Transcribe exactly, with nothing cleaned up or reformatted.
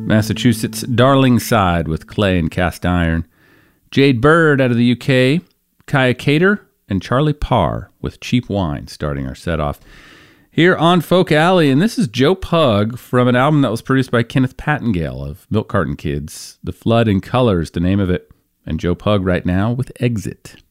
Massachusetts, Darling Side with Clay and Cast Iron. Jade Bird out of the U K, Kaya Cater, and Charlie Parr with Cheap Wine starting our set off here on Folk Alley. And this is Joe Pug from an album that was produced by Kenneth Pattengale of Milk Carton Kids. The Flood in Colors, the name of it. And Joe Pug right now with Exit.